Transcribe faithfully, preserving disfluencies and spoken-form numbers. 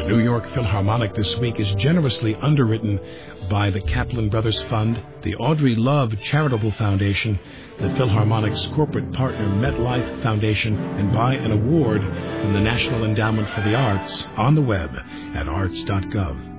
New York Philharmonic this week is generously underwritten by the Kaplan Brothers Fund, the Audrey Love Charitable Foundation, the Philharmonic's corporate partner MetLife Foundation, and by an award from the National Endowment for the Arts on the web at arts dot gov.